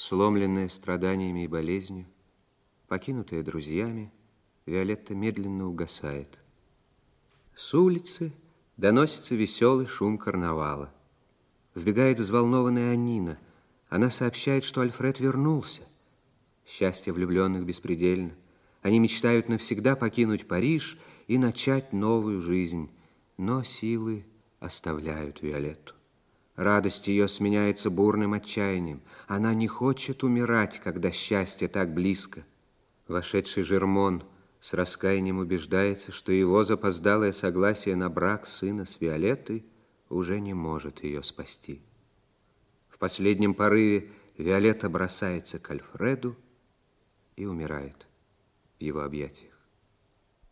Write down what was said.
Сломленная страданиями и болезнью, покинутая друзьями, Виолетта медленно угасает. С улицы доносится веселый шум карнавала. Вбегает взволнованная Аннина. Она сообщает, что Альфред вернулся. Счастье влюбленных беспредельно. Они мечтают навсегда покинуть Париж и начать новую жизнь. Но силы оставляют Виолетту. Радость ее сменяется бурным отчаянием. Она не хочет умирать, когда счастье так близко. Вошедший Жермон с раскаянием убеждается, что его запоздалое согласие на брак сына с Виолеттой уже не может ее спасти. В последнем порыве Виолетта бросается к Альфреду и умирает в его объятиях.